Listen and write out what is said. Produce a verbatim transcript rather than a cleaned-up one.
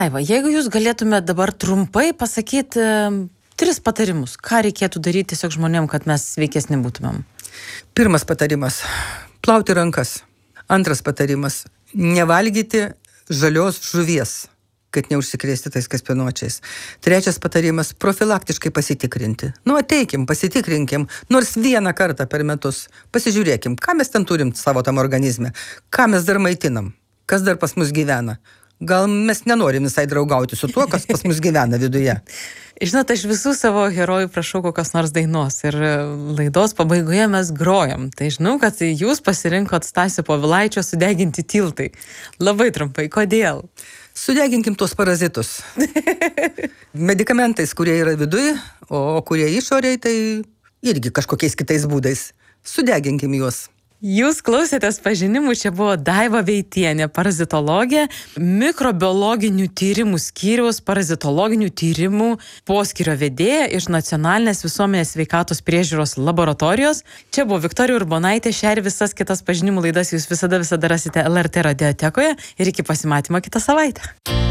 Aiva, jeigu jūs galėtumėte dabar trumpai pasakyti tris patarimus, ką reikėtų daryti tiesiog žmonėm, kad mes sveikesni būtumėm. Pirmas patarimas – plauti rankas. Antras patarimas – nevalgyti žalios žuvies, kad neužsikrėsti tais kaspinuočiais. Trečias patarimas – profilaktiškai pasitikrinti. Nu, ateikim, pasitikrinkim, nors vieną kartą per metus. Pasižiūrėkim, ką mes ten turim savo tam organizme, ką mes dar maitinam, kas dar pas mus gyvena. Gal mes nenorim visai draugauti su tuo, kas pas mus gyvena viduje. Žinot, aš visų savo herojų prašau kokios nors dainos ir laidos pabaigoje mes grojam. Tai žinau, kad jūs pasirinkot Stasio Povilaičio Sudeginti tiltai. Labai trumpai, kodėl? Sudeginkim tuos parazitus. Medikamentais, kurie yra viduje, o kurie išoriai, tai irgi kažkokiais kitais būdais. Sudeginkim juos. Jūs klausėtės pažinimų, čia buvo Daiva Veitienė, parazitologė, mikrobiologinių tyrimų skyriaus parazitologinių tyrimų poskyrio vedėja iš Nacionalinės visuomenės sveikatos priežiūros laboratorijos. Čia buvo Viktorija Urbonaitė, šią ir visas kitas pažinimų laidas jūs visada visada rasite L R T radiotekoje ir iki pasimatymo kitą savaitę.